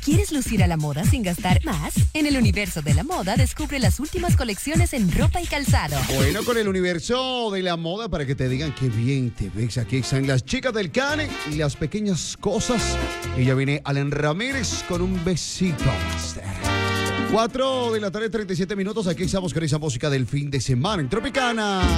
¿Quieres lucir a la moda sin gastar más? En el universo de la moda, descubre las últimas colecciones en ropa y calzado. Bueno, con el universo de la moda, para que te digan qué bien te ves. Aquí están las chicas del Cane y las pequeñas cosas. Y ya viene Alan Ramírez con un besito, master. 4 de la tarde, 37 minutos. Aquí estamos con esa música del fin de semana en Tropicana.